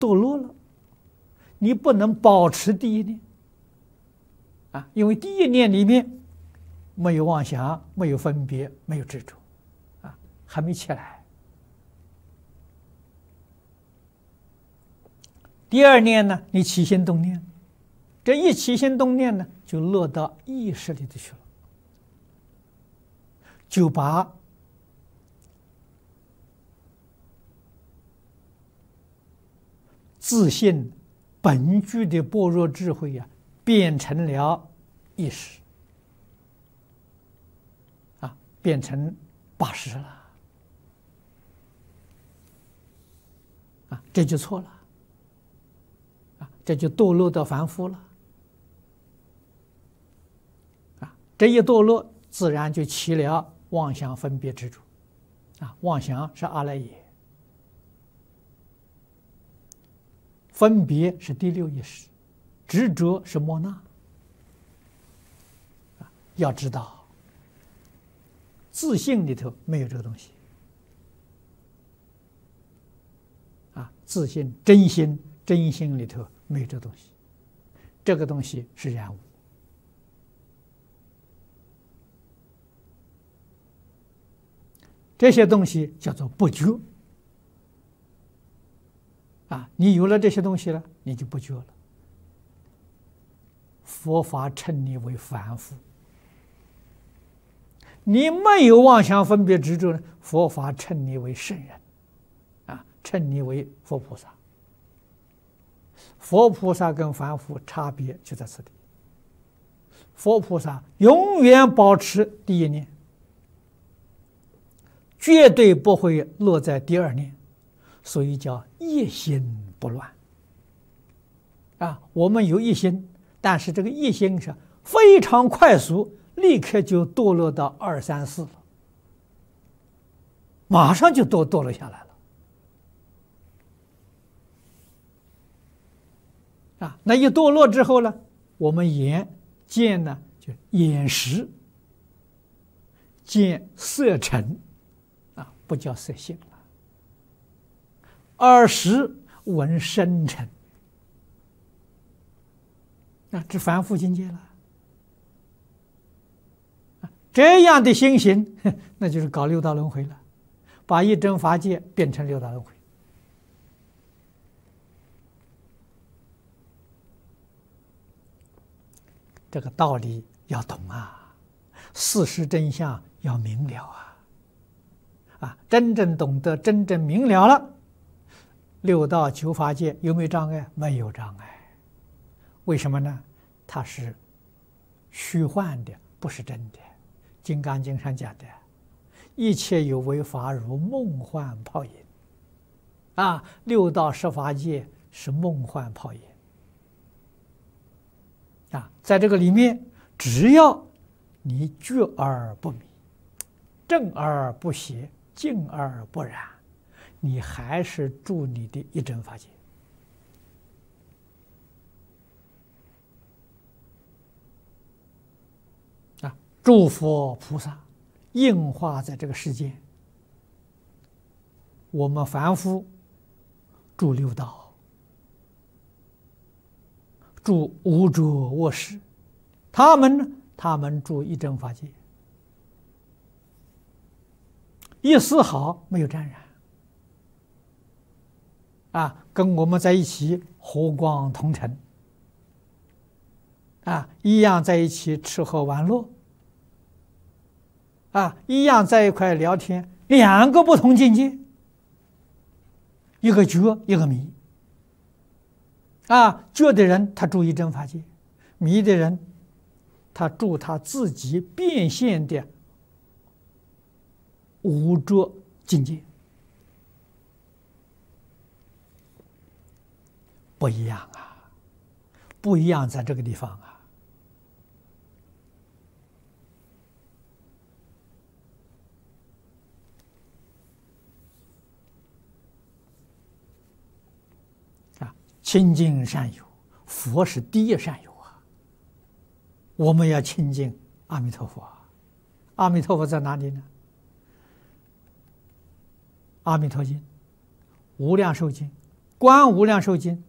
堕落了，你不能保持第一念啊，因为第一念里面没有妄想，没有分别，没有执着啊，还没起来。第二念呢，你起心动念，这一起心动念呢，就落到意识里头去了，就把自信本具的般若智慧呀，变成了意识啊，变成八识了啊，这就错了啊，这就堕落到凡夫了啊，这一堕落，自然就起了妄想分别执着啊，妄想是阿赖耶。分别是第六意识，执着是莫那。要知道，自性里头没有这个东西啊，自性真心里头没有这个东西，这个东西是染污。这些东西叫做不觉。啊，你有了这些东西了，你就不觉了。佛法称你为凡夫，你没有妄想分别执着呢，佛法称你为圣人，啊，称你为佛菩萨。佛菩萨跟凡夫差别就在此地。佛菩萨永远保持第一念，绝对不会落在第二念。所以叫一心不乱啊！我们有一心，但是这个一心是非常快速，立刻就堕落到2、3、4了，马上就堕落下来了啊！那一堕落之后呢，我们眼见呢，就眼识见色尘啊，不叫色性。耳识闻声尘，啊，这凡夫境界了。这样的心行，那就是搞六道轮回了，把一真法界变成六道轮回。这个道理要懂啊，事实真相要明了啊！啊，真正懂得，真正明了了。六道九法界有没有障碍？没有障碍。为什么呢？它是虚幻的，不是真的。《金刚经》上讲的，一切有为法如梦幻泡影。啊，六道十法界是梦幻泡影。啊，在这个里面，只要你觉而不迷，正而不邪，静而不染，你还是住你的一真法界啊！诸佛菩萨应化在这个世间，我们凡夫住六道，住无着卧室，他们呢？他们住一真法界，一丝毫没有沾染。啊，跟我们在一起和光同尘，啊，一样在一起吃喝玩乐，啊，一样在一块聊天，两个不同境界，一个觉，一个迷。啊，觉的人他住一真法界，迷的人他住他自己变现的无着境界。不一样啊，不一样，在这个地方啊！清净善友，佛是第一善友啊！我们要亲近阿弥陀佛。阿弥陀佛在哪里呢？阿弥陀经、无量寿经、 观无量寿经